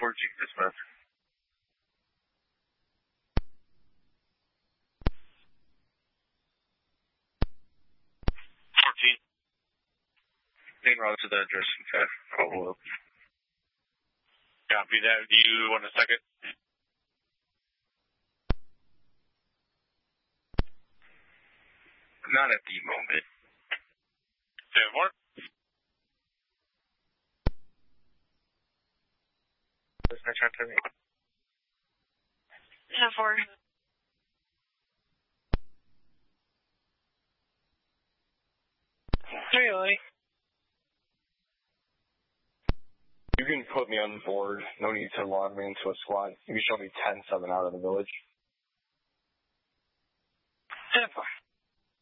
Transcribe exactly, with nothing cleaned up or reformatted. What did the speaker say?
four G dispatch. fourteen. En route to the address. Okay. Follow up. Copy that. Do you want a second? Not at the moment. Seven four. Dispatch after me. Seven four. Really? You can put me on board. No need to log me into a squad. You can show me ten seven out of the village. Seven four.